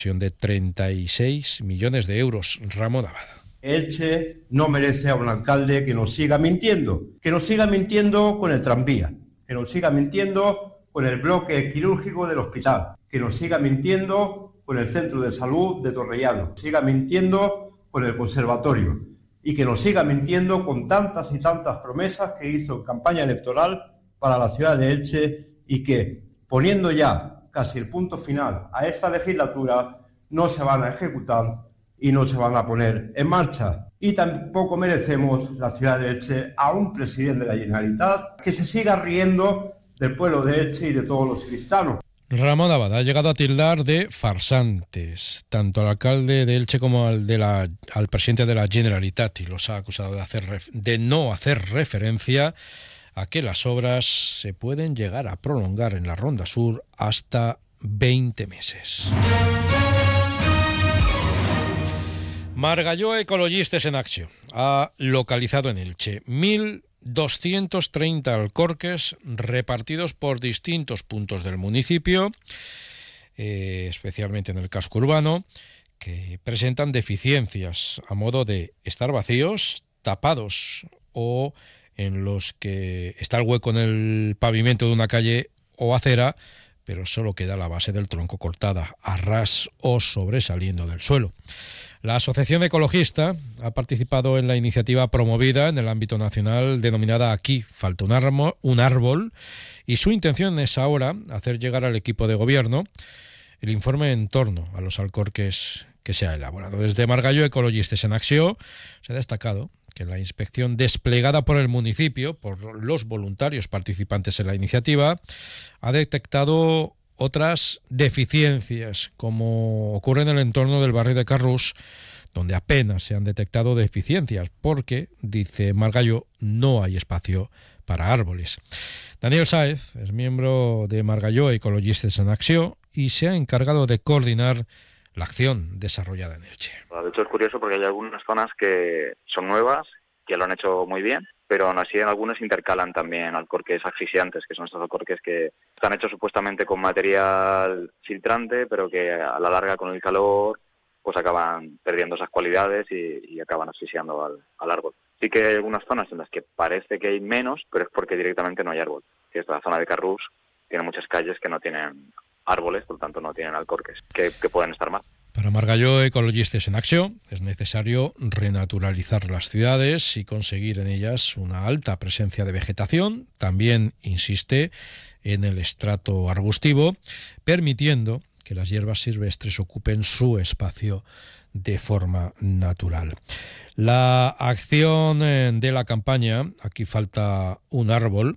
de 36 millones de euros. Ramón Abada. Elche no merece a un alcalde que nos siga mintiendo con el tranvía, que nos siga mintiendo con el bloque quirúrgico del hospital, que nos siga mintiendo con el centro de salud de Torrellano, siga mintiendo con el conservatorio y que nos siga mintiendo con tantas y tantas promesas que hizo en campaña electoral para la ciudad de Elche y que, poniendo ya casi el punto final a esta legislatura, no se van a ejecutar y no se van a poner en marcha. Y tampoco merecemos la ciudad de Elche a un presidente de la Generalitat que se siga riendo del pueblo de Elche y de todos los ilicitanos. Ramón Abada ha llegado a tildar de farsantes tanto al alcalde de Elche como al presidente de la Generalitat y los ha acusado de no hacer referencia a que las obras se pueden llegar a prolongar en la Ronda Sur hasta 20 meses. Margalló Ecologistes en Acció ha localizado en Elche 1.230 alcorques repartidos por distintos puntos del municipio, especialmente en el casco urbano, que presentan deficiencias a modo de estar vacíos, tapados o en los que está el hueco en el pavimento de una calle o acera, pero solo queda la base del tronco cortada, a ras o sobresaliendo del suelo. La Asociación Ecologista ha participado en la iniciativa promovida en el ámbito nacional denominada Aquí falta un árbol, y su intención es ahora hacer llegar al equipo de gobierno el informe en torno a los alcorques que se ha elaborado. Desde Margalló Ecologistes en Acció se ha destacado que la inspección desplegada por el municipio, por los voluntarios participantes en la iniciativa, ha detectado otras deficiencias, como ocurre en el entorno del barrio de Carrús, donde apenas se han detectado deficiencias, porque, dice Margalló, no hay espacio para árboles. Daniel Sáez es miembro de Margalló Ecologistes en Acció y se ha encargado de coordinar la acción desarrollada en Elche. De hecho es curioso porque hay algunas zonas que son nuevas, que lo han hecho muy bien, pero aún así en algunos intercalan también alcorques asfixiantes, que son estos alcorques que están hechos supuestamente con material filtrante, pero que a la larga con el calor pues acaban perdiendo esas cualidades y acaban asfixiando al árbol. Sí que hay algunas zonas en las que parece que hay menos, pero es porque directamente no hay árbol. Esta zona de Carrús tiene muchas calles que no tienen árboles, por lo tanto no tienen alcorques, que pueden estar mal. Para Margalló Ecologistes en Acció es necesario renaturalizar las ciudades y conseguir en ellas una alta presencia de vegetación. También insiste en el estrato arbustivo, permitiendo que las hierbas silvestres ocupen su espacio de forma natural. La acción de la campaña Aquí falta un árbol,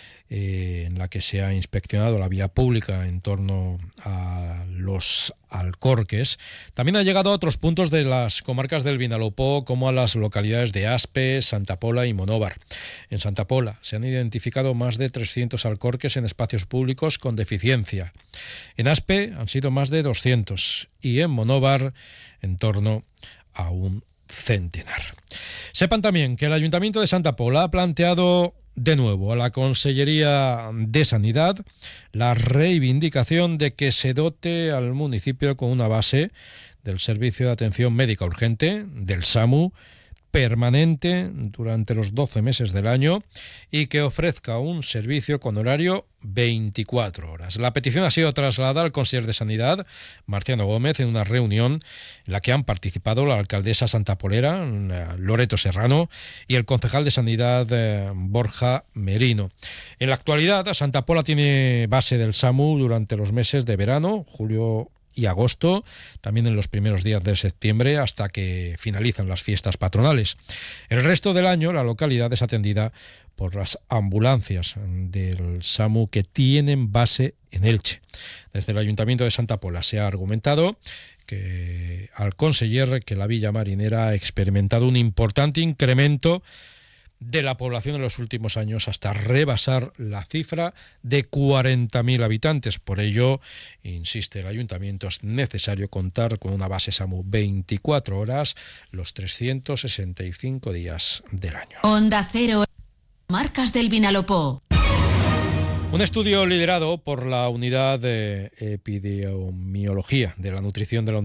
en la que se ha inspeccionado la vía pública en torno a los alcorques, también ha llegado a otros puntos de las comarcas del Vinalopó, como a las localidades de Aspe, Santa Pola y Monóvar. En Santa Pola se han identificado más de 300 alcorques en espacios públicos con deficiencia. En Aspe han sido más de 200 y en Monóvar en torno a un centenar. Sepan también que el Ayuntamiento de Santa Pola ha planteado de nuevo a la Consellería de Sanidad la reivindicación de que se dote al municipio con una base del Servicio de Atención Médica Urgente, del SAMU, permanente durante los 12 meses del año y que ofrezca un servicio con horario 24 horas. La petición ha sido trasladada al consejero de Sanidad, Marciano Gómez, en una reunión en la que han participado la alcaldesa santapolera, Loreto Serrano, y el concejal de Sanidad, Borja Merino. En la actualidad, Santa Pola tiene base del SAMU durante los meses de verano, julio y agosto, también en los primeros días de septiembre hasta que finalizan las fiestas patronales. El resto del año la localidad es atendida por las ambulancias del SAMU que tienen base en Elche. Desde el Ayuntamiento de Santa Pola se ha argumentado que al conseller que la Villa Marinera ha experimentado un importante incremento de la población en los últimos años hasta rebasar la cifra de 40.000 habitantes. Por ello, insiste el Ayuntamiento, es necesario contar con una base SAMU 24 horas los 365 días del año. Onda Cero, Marcas del Vinalopó. Un estudio liderado por la Unidad de Epidemiología de la Nutrición de la